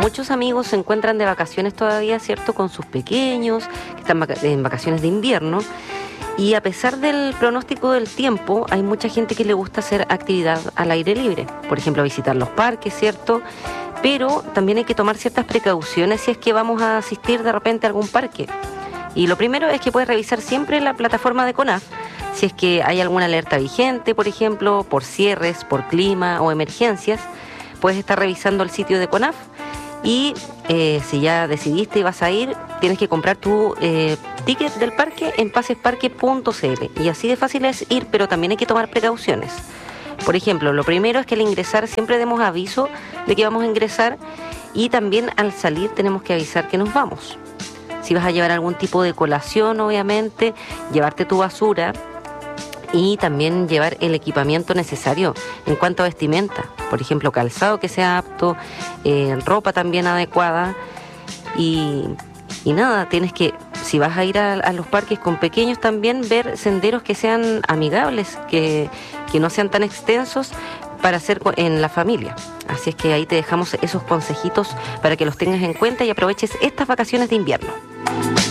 muchos amigos se encuentran de vacaciones todavía, ¿cierto? Con sus pequeños, que están en vacaciones de invierno. Y a pesar del pronóstico del tiempo, hay mucha gente que le gusta hacer actividad al aire libre. Por ejemplo, visitar los parques, ¿cierto? Pero también hay que tomar ciertas precauciones si es que vamos a asistir de repente a algún parque. Y lo primero es que puedes revisar siempre la plataforma de CONAF, si es que hay alguna alerta vigente, por ejemplo, por cierres, por clima o emergencias. Puedes estar revisando el sitio de CONAF y si ya decidiste y vas a ir, tienes que comprar tu ticket del parque en pasesparque.cl. Y así de fácil es ir, pero también hay que tomar precauciones. Por ejemplo, lo primero es que al ingresar siempre demos aviso de que vamos a ingresar y también al salir tenemos que avisar que nos vamos. Si vas a llevar algún tipo de colación, obviamente, llevarte tu basura y también llevar el equipamiento necesario en cuanto a vestimenta. Por ejemplo, calzado que sea apto, ropa también adecuada y nada, tienes que, si vas a ir a los parques con pequeños, también ver senderos que sean amigables, que no sean tan extensos para hacer en la familia. Así es que ahí te dejamos esos consejitos para que los tengas en cuenta y aproveches estas vacaciones de invierno.